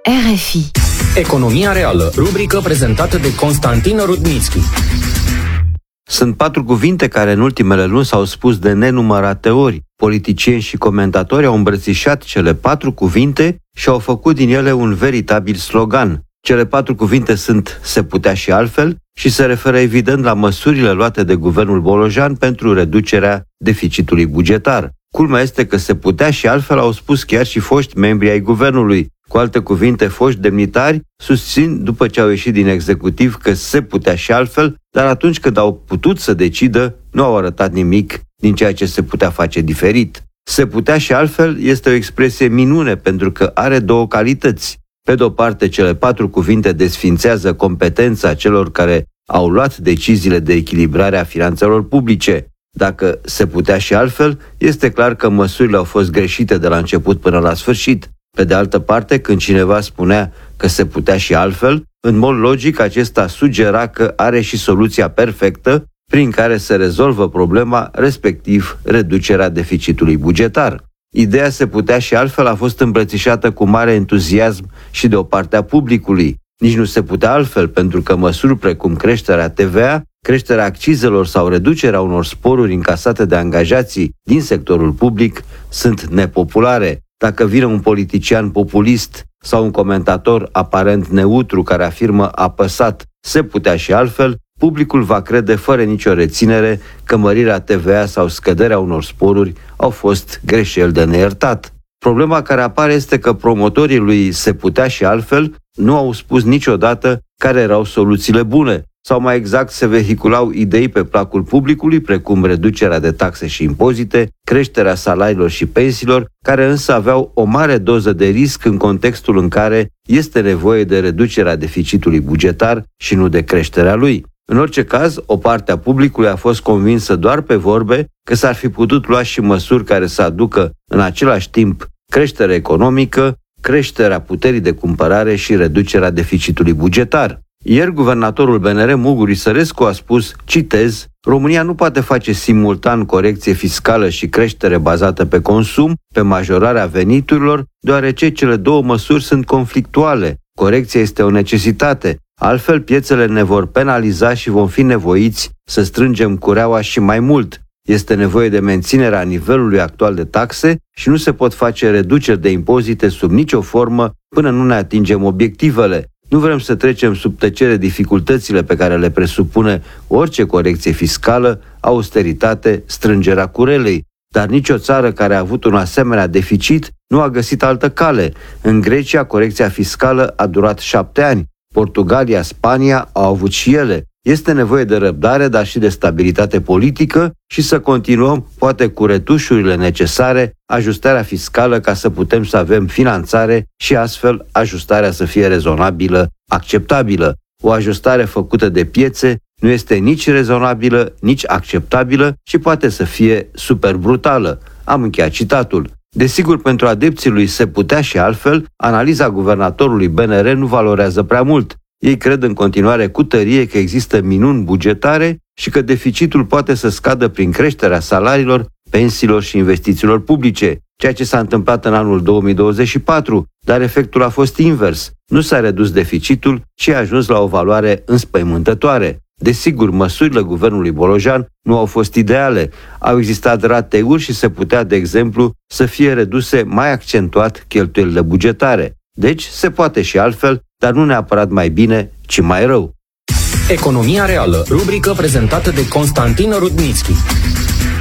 RFI. Economia reală, rubrică prezentată de Constantin Rudnitsky. Sunt 4 cuvinte care în ultimele luni s-au spus de nenumărate ori. Politicieni și comentatori au îmbrățișat cele 4 cuvinte și au făcut din ele un veritabil slogan. Cele 4 cuvinte sunt "se putea și altfel" și se referă evident la măsurile luate de guvernul Bolojan pentru reducerea deficitului bugetar. Culmea este că se putea și altfel au spus chiar și foști membri ai guvernului. Cu alte cuvinte, foști demnitari susțin după ce au ieșit din executiv că se putea și altfel, dar atunci când au putut să decidă, nu au arătat nimic din ceea ce se putea face diferit. Se putea și altfel este o expresie minune pentru că are 2 calități. Pe de o parte, cele 4 cuvinte desfințează competența celor care au luat deciziile de echilibrare a finanțelor publice. Dacă se putea și altfel, este clar că măsurile au fost greșite de la început până la sfârșit. Pe de altă parte, când cineva spunea că se putea și altfel, în mod logic acesta sugera că are și soluția perfectă prin care se rezolvă problema, respectiv reducerea deficitului bugetar. Ideea se putea și altfel a fost îmbrățișată cu mare entuziasm și de o parte a publicului. Nici nu se putea altfel, pentru că măsuri precum creșterea TVA, creșterea accizelor sau reducerea unor sporuri încasate de angajații din sectorul public sunt nepopulare. Dacă vine un politician populist sau un comentator aparent neutru care afirmă apăsat "se putea și altfel", publicul va crede fără nicio reținere că mărirea TVA sau scăderea unor sporuri au fost greșeli de neiertat. Problema care apare este că promotorii lui "se putea și altfel" nu au spus niciodată care erau soluțiile bune, sau mai exact se vehiculau idei pe placul publicului, precum reducerea de taxe și impozite, creșterea salariilor și pensiilor, care însă aveau o mare doză de risc în contextul în care este nevoie de reducerea deficitului bugetar și nu de creșterea lui. În orice caz, o parte a publicului a fost convinsă doar pe vorbe că s-ar fi putut lua și măsuri care să aducă în același timp creștere economică, creșterea puterii de cumpărare și reducerea deficitului bugetar. Ieri, guvernatorul BNR, Muguri Sărescu, a spus, citez, "România nu poate face simultan corecție fiscală și creștere bazată pe consum, pe majorarea veniturilor, deoarece cele 2 măsuri sunt conflictuale. Corecția este o necesitate, altfel piețele ne vor penaliza și vom fi nevoiți să strângem cureaua și mai mult. Este nevoie de menținerea nivelului actual de taxe și nu se pot face reduceri de impozite sub nicio formă până nu ne atingem obiectivele. Nu vrem să trecem sub tăcere dificultățile pe care le presupune orice corecție fiscală, austeritate, strângerea curelei. Dar nicio țară care a avut un asemenea deficit nu a găsit altă cale. În Grecia, corecția fiscală a durat 7 ani. Portugalia, Spania au avut și ele. Este nevoie de răbdare, dar și de stabilitate politică și să continuăm, poate cu retușurile necesare, ajustarea fiscală ca să putem să avem finanțare și astfel ajustarea să fie rezonabilă, acceptabilă. O ajustare făcută de piețe nu este nici rezonabilă, nici acceptabilă și poate să fie super brutală." Am încheiat citatul. Desigur, pentru adepții lui "se putea și altfel", analiza guvernatorului BNR nu valorează prea mult. Ei cred în continuare cu tărie că există minuni bugetare și că deficitul poate să scadă prin creșterea salariilor, pensiilor și investițiilor publice, ceea ce s-a întâmplat în anul 2024, dar efectul a fost invers. Nu s-a redus deficitul, ci a ajuns la o valoare înspăimântătoare. Desigur, măsurile guvernului Bolojan nu au fost ideale. Au existat rateuri și se putea, de exemplu, să fie reduse mai accentuat cheltuielile bugetare. Deci, se poate și altfel, dar nu neapărat mai bine, ci mai rău. Economia reală, rubrică prezentată de Constantin Rudnitsky.